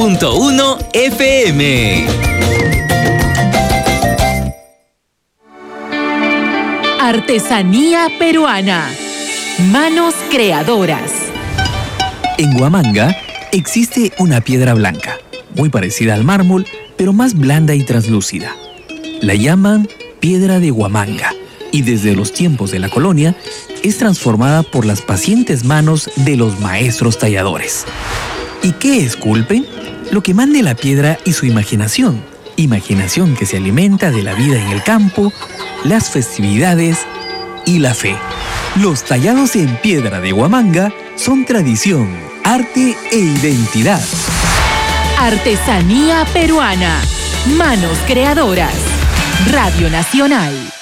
90.1 FM. Artesanía peruana. Manos creadoras. En Huamanga existe una piedra blanca, muy parecida al mármol, pero más blanda y translúcida. La llaman piedra de Huamanga y desde los tiempos de la colonia es transformada por las pacientes manos de los maestros talladores. ¿Y qué esculpen? Lo que mande la piedra y su imaginación. Imaginación que se alimenta de la vida en el campo, las festividades y la fe. Los tallados en piedra de Huamanga son tradición, arte e identidad. Artesanía peruana. Manos creadoras. Radio Nacional.